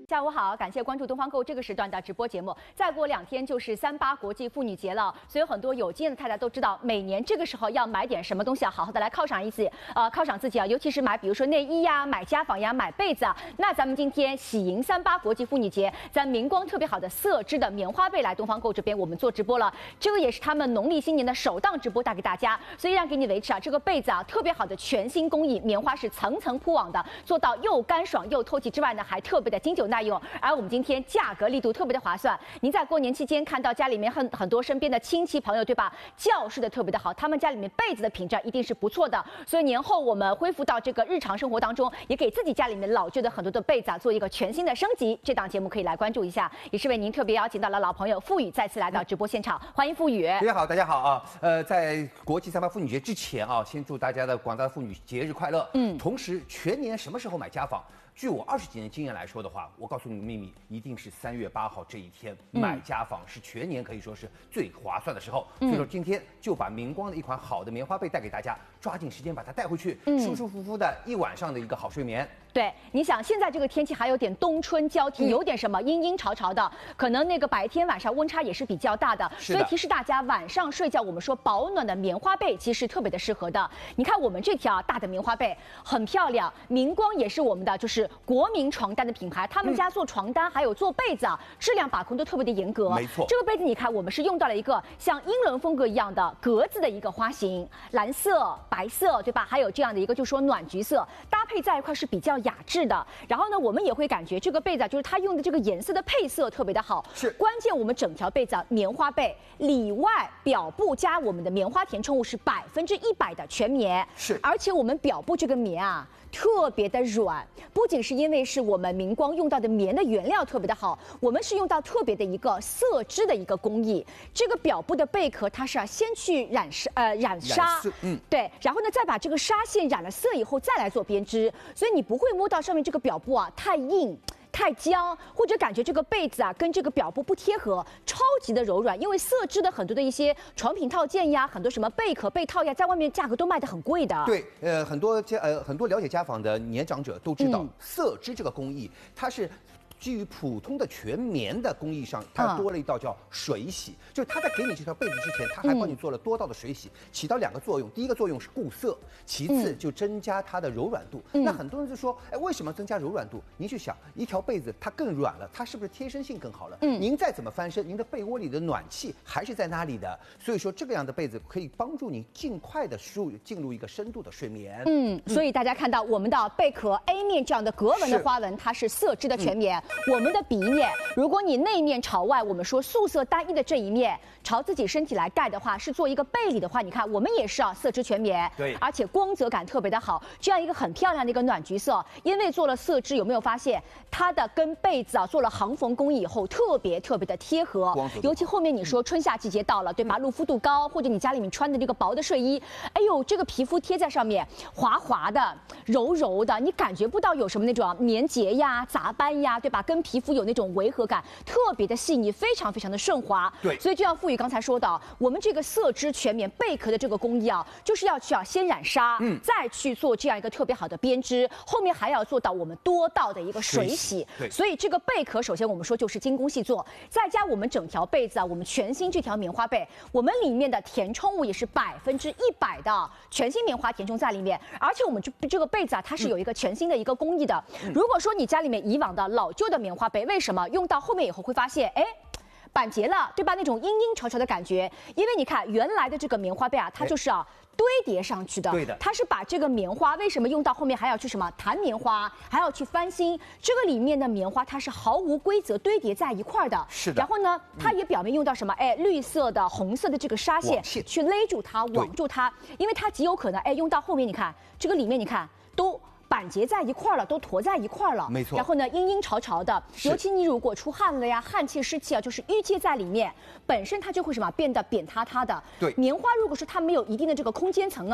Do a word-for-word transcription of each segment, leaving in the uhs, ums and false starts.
下午好，感谢关注东方购这个时段的直播节目。再过两天就是三八国际妇女节了，所以很多有经验的太太都知道，每年这个时候要买点什么东西啊，好好的来犒赏一次，呃，犒赏自己啊，尤其是买比如说内衣呀、买家纺呀、买被子啊。那咱们今天喜迎三八国际妇女节，咱明光特别好的色织的棉花被来东方购这边我们做直播了，这个也是他们农历新年的首档直播带给大家，所以让给你维持啊，这个被子啊特别好的全新工艺，棉花是层层铺网的，做到又干爽又透气之外呢，还特别的经久耐用。而我们今天价格力度特别的划算，您在过年期间看到家里面很很多身边的亲戚朋友，对吧？教示的特别的好，他们家里面被子的品质一定是不错的。所以年后我们恢复到这个日常生活当中，也给自己家里面老旧的很多的被子啊做一个全新的升级。这档节目可以来关注一下，也是为您特别邀请到了老朋友付宇再次来到直播现场，欢迎付宇。 大家好，大家好啊！呃，在国际三八妇女节之前啊，先祝大家的广大的妇女节日快乐。嗯，同时全年什么时候买家纺？据我二十几年经验来说的话，我告诉你个秘密，一定是三月八号这一天买家纺是全年可以说是最划算的时候。嗯、所以说今天就把明光的一款好的棉花被带给大家，抓紧时间把它带回去，嗯、舒舒服服的一晚上的一个好睡眠。 对，你想现在这个天气还有点冬春交替，有点什么阴阴潮潮的，可能那个白天晚上温差也是比较大的，所以提示大家晚上睡觉，我们说保暖的棉花被其实特别的适合的。你看我们这条大的棉花被很漂亮，明光也是我们的就是国民床单的品牌，他们家做床单还有做被子啊，质量把控都特别的严格。 没错， 这个被子你看我们是用到了一个像英伦风格一样的格子的一个花型，蓝色、白色，对吧？还有这样的一个就是说暖橘色，搭配在一块是比较雅致的。然后呢，我们也会感觉这个被子就是它用的这个颜色的配色特别的好。 是， 关键我们整条被子棉花被里外表布加我们的棉花填充物是百分之一百的全棉。 是， 而且我们表布这个棉啊特别的软，不仅是因为是我们明光用到的棉的原料特别的好，我们是用到特别的一个色织的一个工艺。这个表布的贝壳它是啊先去染纱呃染纱，嗯，对，然后呢再把这个纱线染了色以后再来做编织，所以你不会摸到上面这个表布啊太硬。太僵，或者感觉这个被子啊跟这个表布不贴合，超级的柔软。因为色织的很多的一些床品套件呀，很多什么贝壳、被套呀，在外面价格都卖得很贵的。 对，呃，很多家呃很多了解家纺的年长者都知道，嗯、色织这个工艺，它是基于普通的全棉的工艺上，它多了一道叫水洗，嗯、就是它在给你这条被子之前，它还帮你做了多道的水洗，嗯、起到两个作用。第一个作用是固色，其次就增加它的柔软度。嗯、那很多人就说，哎，为什么增加柔软度？您去想，一条被子它更软了，它是不是贴身性更好了？嗯，您再怎么翻身，您的被窝里的暖气还是在那里的。所以说，这个样的被子可以帮助你尽快的输入进入一个深度的睡眠。嗯， 所以大家看到我们的贝壳 A 面这样的格纹的花纹，它是色织的全棉。嗯我们的鼻面，如果你内面朝外，我们说素色单一的这一面朝自己身体来盖的话，是做一个背里的话，你看我们也是啊，色织全棉， 对， 而且光泽感特别的好，这样一个很漂亮的一个暖橘色，因为做了色织，有没有发现它的跟被子啊做了行缝工艺以后，特别特别的贴合，尤其后面你说春夏季节到了，对吧？露肤度高，或者你家里面穿的这个薄的睡衣，哎呦，这个皮肤贴在上面，滑滑的、柔柔的，你感觉不到有什么那种粘结呀、杂斑呀，对吧？跟皮肤有那种违和感，特别的细腻，非常非常的顺滑。 对， 所以就像付宇刚才说的，我们这个色织全棉贝壳的这个工艺啊，就是要去啊先染纱，嗯，再去做这样一个特别好的编织，后面还要做到我们多道的一个水洗。 对， 所以这个贝壳首先我们说就是精工细作，再加我们整条被子啊，我们全新这条棉花被，我们里面的填充物也是百分之一百的全新棉花填充在里面，而且我们这这个被子啊，它是有一个全新的一个工艺的。嗯、如果说你家里面以往的老旧的棉花被，为什么用到后面以后会发现，哎，板结了，对吧？那种阴阴潮潮的感觉，因为你看原来的这个棉花被啊，它就是啊。堆叠上去的， 对的， 它是把这个棉花为什么用到后面还要去什么弹棉花，还要去翻新？这个里面的棉花它是毫无规则堆叠在一块的， 是的。 然后呢，它也表面用到什么？哎，绿色的、红色的这个纱线去勒住它、网住它，因为它极有可能哎用到后面，你看这个里面，你看都。板结在一块了，都坨在一块了， 没错。 然后呢，阴阴潮潮的，尤其你如果出汗了呀，汗气湿气啊，就是淤积在里面，本身它就会什么变得扁塌塌的。 对， 棉花如果说它没有一定的这个空间层啊，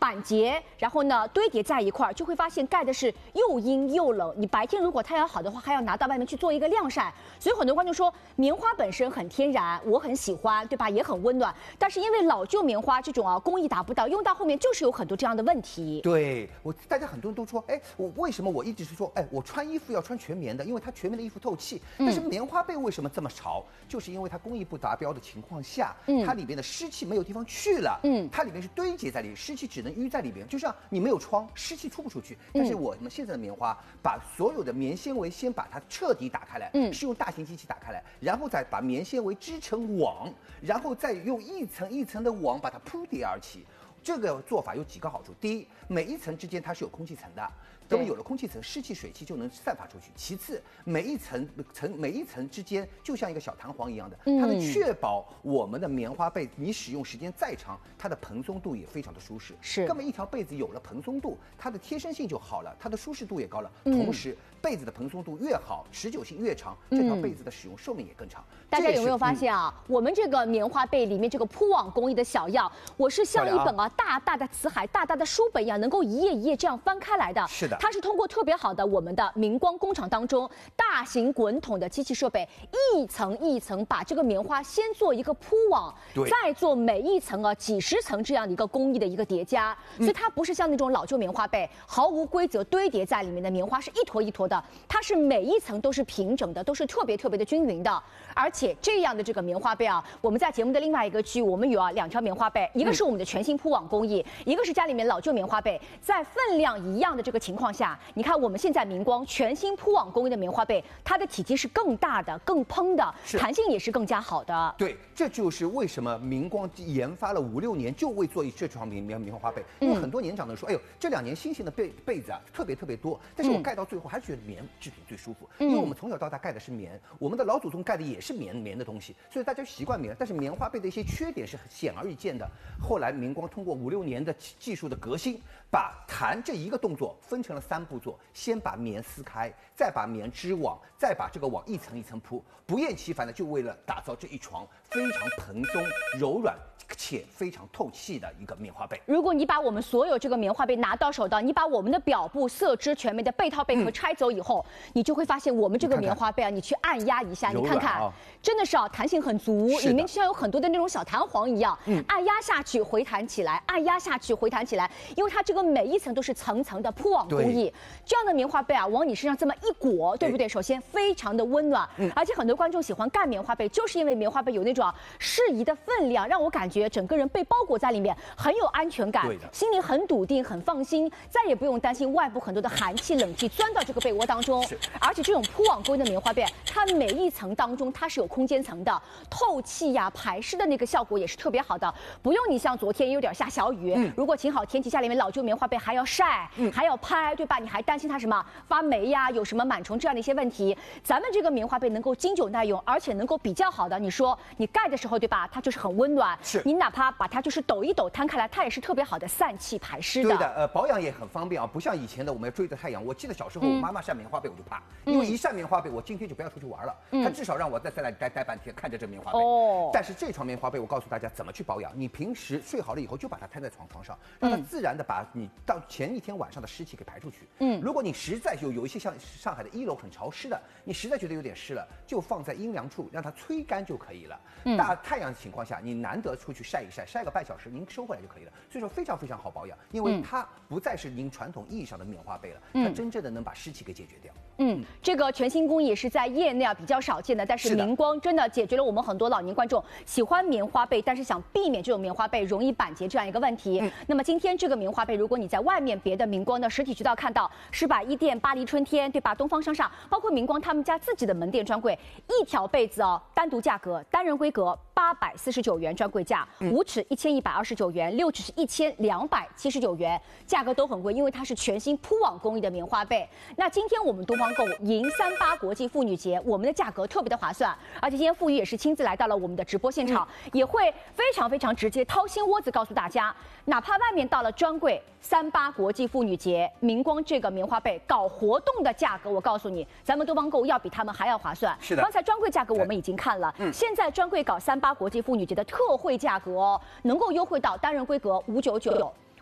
板结，然后呢堆叠在一块儿，就会发现盖的是又阴又冷。你白天如果太阳好的话，还要拿到外面去做一个晾晒。所以很多观众说，棉花本身很天然，我很喜欢，对吧？也很温暖。但是因为老旧棉花这种啊工艺达不到，用到后面就是有很多这样的问题。 对我，大家很多人都说，哎，我为什么我一直是说，哎，我穿衣服要穿全棉的，因为它全棉的衣服透气。但是棉花被为什么这么潮？就是因为它工艺不达标的情况下，嗯，它里面的湿气没有地方去了，嗯，它里面是堆积在里，湿气只能淤在里面，就像你没有窗，湿气出不出去。但是我们现在的棉花，把所有的棉纤维先把它彻底打开来，嗯，是用大型机器打开来，然后再把棉纤维织成网，然后再用一层一层的网把它铺叠而起。这个做法有几个好处：第一，每一层之间它是有空气层的，那么有了空气层，湿气、水气就能散发出去；其次，每一层层每一层之间就像一个小弹簧一样的，它能确保我们的棉花被你使用时间再长，它的蓬松度也非常的舒适。 是， 那么一条被子有了蓬松度，它的贴身性就好了，它的舒适度也高了，同时被子的蓬松度越好，持久性越长，这条被子的使用寿命也更长。 大家有没有发现啊？嗯、我们这个棉花被里面这个铺网工艺的小样，我是像一本啊大大的辞海、大大的书本一样，能够一页一页这样翻开来的。 是的， 它是通过特别好的我们的明光工厂当中大型滚筒的机器设备，一层一层把这个棉花先做一个铺网，再做每一层啊几十层这样的一个工艺的一个叠加。所以它不是像那种老旧棉花被毫无规则堆叠在里面的棉花是一坨一坨的，它是每一层都是平整的，都是特别特别的均匀的。而且这样的这个棉花被啊，我们在节目的另外一个区域，我们有啊两条棉花被，一个是我们的全新铺网工艺，一个是家里面老旧棉花被。在分量一样的这个情况下，你看我们现在明光全新铺网工艺的棉花被，它的体积是更大的、更蓬的，弹性也是更加好的。 对，这就是为什么明光研发了五六年就为做这床棉棉棉花被，因为很多年长的说，哎呦，这两年新型的被被子啊特别特别多，但是我盖到最后还是觉得棉制品最舒服，因为我们从小到大盖的是棉，我们的老祖宗盖的也是棉棉的东西，所以大家习惯棉。但是棉花被的一些缺点是显而易见的。后来明光通过五六年的技术的革新，把弹这一个动作分成了三步做：先把棉撕开，再把棉织网，再把这个网一层一层铺，不厌其烦的就为了打造这一床非常蓬松、柔软且非常透气的一个棉花被。 如果你把我们所有这个棉花被拿到手的，你把我们的表布、色织全棉的被套被壳拆走以后，嗯、你就会发现我们这个棉花被啊，你去按压一下，你看看，啊、真的是啊，弹性很足，里面就像有很多的那种小弹簧一样，嗯、按压下去回弹起来，按压下去回弹起来，因为它这个每一层都是层层的铺网工艺，这样的棉花被啊，往你身上这么一裹，对不对？首先非常的温暖，嗯、而且很多观众喜欢盖棉花被，就是因为棉花被有那种、啊、适宜的分量，让我感觉整个人被包裹在里面，很有安全感，心里很笃定，很放心，再也不用担心外部很多的寒气、冷气钻到这个被窝当中。而且这种铺网工艺的棉花被，它每一层当中它是有空间层的，透气呀、排湿的那个效果也是特别好的，不用你像昨天有点下小雨，嗯、如果晴好天气，家里面老旧棉花被还要晒，嗯、还要拍，对吧？你还担心它什么发霉呀、有什么螨虫这样的一些问题。咱们这个棉花被能够经久耐用，而且能够比较好的，你说你盖的时候，对吧？它就是很温暖， 是你哪怕把它就是抖一抖摊开来，它也是特别好的散气排湿的。 对的，呃，保养也很方便啊，不像以前的我们要追着太阳。我记得小时候我妈妈晒棉花被我就怕，嗯、因为一晒棉花被，我今天就不要出去玩了。嗯、她至少让我再在那里待待半天，看着这棉花被。哦。但是这床棉花被，我告诉大家怎么去保养。你平时睡好了以后，就把它摊在床床上，让它自然的把你到前一天晚上的湿气给排出去。嗯。如果你实在有有一些像上海的一楼很潮湿的，你实在觉得有点湿了，就放在阴凉处，让它吹干就可以了。嗯。大太阳的情况下，你难得出去晒一晒，晒个半小时，您收回来就可以了。所以说非常非常好保养，因为它不再是您传统意义上的棉花被了，它真正的能把湿气给解决掉。 嗯，这个全新工艺是在业内啊比较少见的，但是明光真的解决了我们很多老年观众喜欢棉花被，但是想避免这种棉花被容易板结这样一个问题。嗯、那么今天这个棉花被，如果你在外面别的明光的实体渠道看到，是百一店、巴黎春天，对吧？东方商厦，包括明光他们家自己的门店专柜，一条被子哦，单独价格单人规格八百四十九元专柜价，嗯、五尺一千一百二十九元，六尺是一千两百七十九元，价格都很贵，因为它是全新铺网工艺的棉花被。那今天我们东方购物迎三八国际妇女节，我们的价格特别的划算，而且今天傅宇也是亲自来到了我们的直播现场，嗯、也会非常非常直接掏心窝子告诉大家，哪怕外面到了专柜三八国际妇女节，明光这个棉花被搞活动的价格，我告诉你，咱们东方购物要比他们还要划算。 是的， 刚才专柜价格我们已经看了，嗯、现在专柜搞三八国际妇女节的特惠价格哦，能够优惠到单人规格五九九。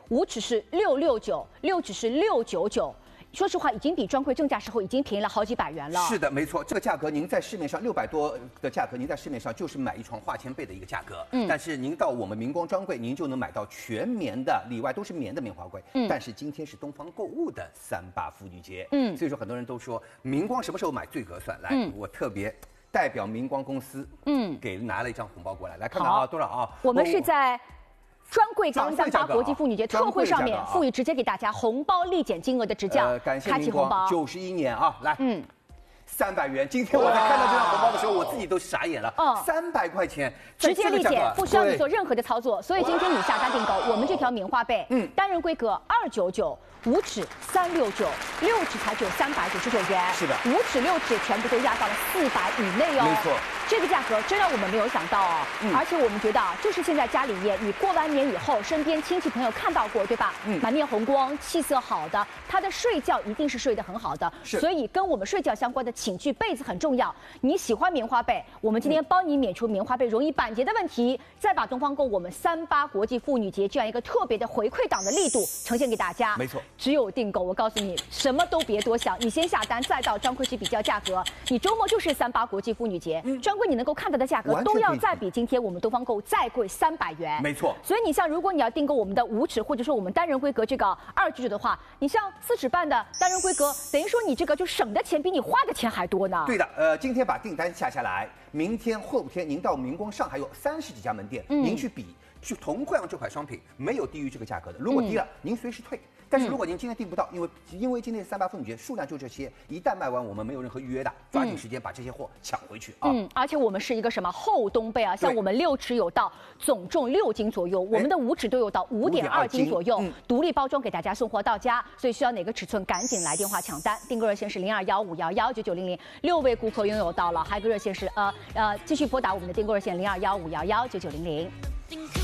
五尺是六六九，六尺是六九九。说实话，已经比专柜正价时候已经便宜了好几百元了。 是的，没错，这个价格您在市面上六百多的价格，您在市面上就是买一床化纤被的一个价格。嗯，但是您到我们明光专柜，您就能买到全棉的，里外都是棉的棉花柜。嗯，但是今天是东方购物的三八妇女节。嗯，所以说很多人都说明光什么时候买最合算？来，嗯、我特别代表明光公司，嗯，给拿了一张红包过来，来看看啊，多少啊？ 我们是在。专柜港三八国际妇女节特惠上面赋予直接给大家红包立减金额的直降， 呃，感谢明光九十一年啊，来，嗯，三百元。今天我在看到这张红包的时候，我自己都傻眼了，嗯，三百块钱直接立减，不需要你做任何的操作。所以今天你下单订购我们这条棉花被，嗯，单人规格二九九。五尺三六九，六尺才只有三百九十九元。 是的， 五尺六尺全部都压到了四百以内哦。 没错， 这个价格真让我们没有想到哦。嗯、而且我们觉得啊，就是现在家里面，你过完年以后，身边亲戚朋友看到过，对吧？嗯，满面红光，气色好的，他的睡觉一定是睡得很好的。 是， 所以跟我们睡觉相关的寝具被子很重要。你喜欢棉花被，我们今天帮你免除棉花被容易板结的问题，再把东方购我们三八国际妇女节这样一个特别的回馈档的力度呈现给大家。 没错， 只有订购。我告诉你，什么都别多想，你先下单，再到专柜去比较价格。你周末就是三八国际妇女节，嗯、专柜你能够看到的价格都要再比今天我们东方购再贵三百元。 没错。 所以你像如果你要订购我们的五尺或者说我们单人规格这个二九九的话，你像四尺半的单人规格，等于说你这个就省的钱比你花的钱还多呢。 对的，呃，今天把订单下下来，明天后天您到明光上海有三十几家门店，嗯、您去比。就同样这款商品没有低于这个价格的，如果低了，嗯、您随时退。但是如果您今天订不到，因为因为今天三八妇女节数量就这些，一旦卖完，我们没有任何预约的，抓紧时间把这些货抢回去啊！ 嗯，而且我们是一个什么厚冬被啊，像我们六尺有到，总重六斤左右，我们的五尺都有到五点二斤左右，嗯、独立包装给大家送货到家，所以需要哪个尺寸赶紧来电话抢单，订购热线是零二幺五幺幺九九零零，六位顾客拥有到了，还有一个热线是呃呃继续拨打我们的订购热线零二幺五幺幺九九零零。